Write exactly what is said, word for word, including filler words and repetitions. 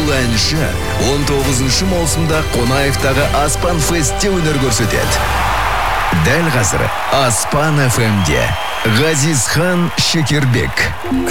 Бұл әнші он тоғызыншы маусымда Қонаевтағы Аспан Фестте өнер көрсетеді. Дәл қазір Аспан эф эмде Ғазизхан Шекербек.